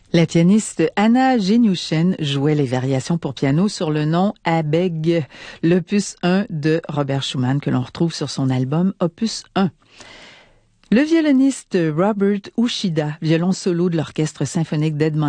La pianiste Anna Genyushin jouait les variations pour piano sur le nom Abeg, l'opus 1 de Robert Schumann que l'on retrouve sur son album Opus 1. Le violoniste Robert Uchida, violon solo de l'Orchestre symphonique d'Edmonton,